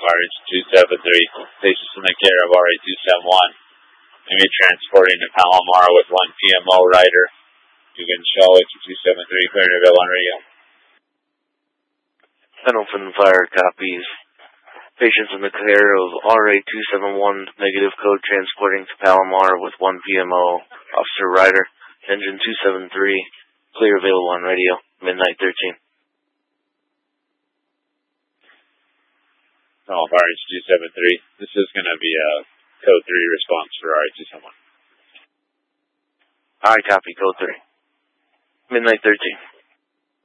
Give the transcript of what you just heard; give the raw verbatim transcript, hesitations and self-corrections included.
R H two seven three, stations in the care of R A two seven one. Maybe transporting to Palomar with one P M O rider. You can show it to two seven three, clear to available on radio. Pendleton Fire copies. Patients in the care of R A two seven one, negative code transporting to Palomar with one P M O. Officer rider, engine two seven three, clear available on radio, midnight thirteen. Oh, R H two seven three. This is going to be a code three response for R H two seven one. I copy code three. Midnight thirteen.